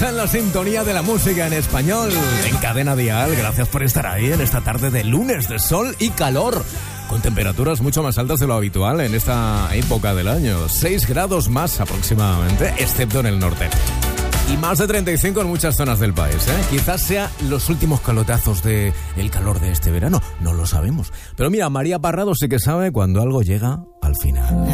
En la sintonía de la música en español, en Cadena Dial. Gracias por estar ahí en esta tarde de lunes de sol y calor, con temperaturas mucho más altas de lo habitual en esta época del año. 6 grados más aproximadamente, excepto en el norte. Y más de 35 en muchas zonas del país, ¿eh? Quizás sea los últimos calotazos del calor de este verano, no lo sabemos. Pero mira, María Parrado sí que sabe cuando algo llega al final.